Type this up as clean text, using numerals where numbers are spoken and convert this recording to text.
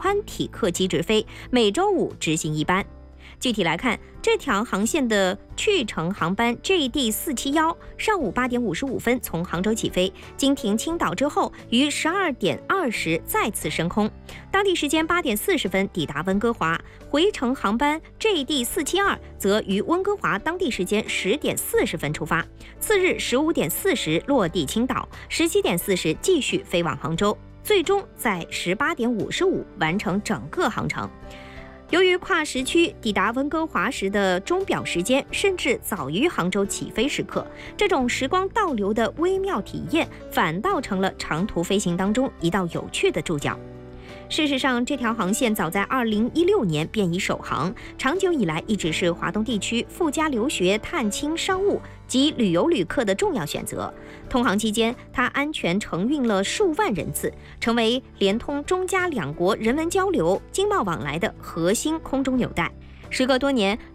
宽体客机直飞，每周5执行1班。具体来看，这条航线的去程航班 JD471上午8点55分从杭州起飞，经停青岛之后，于12点20再次升空，当地时间8点40分抵达温哥华。回程航班 JD472则于温哥华当地时间10点40分出发，次日15点40落地青岛，17点40继续飞往杭州，最终在18点55完成整个航程。由于跨时区，抵达温哥华时的钟表时间甚至早于杭州起飞时刻，这种时光倒流的微妙体验反倒成了长途飞行当中一道有趣的注脚。事实上，这条航线早在2016年便已首航，长久以来一直是华东地区赴加留学、探亲、商务及旅游旅客的重要选择。通航期间，它安全承运了数万人次，成为连通中加两国人文交流、经贸往来的核心空中纽带。时隔多年，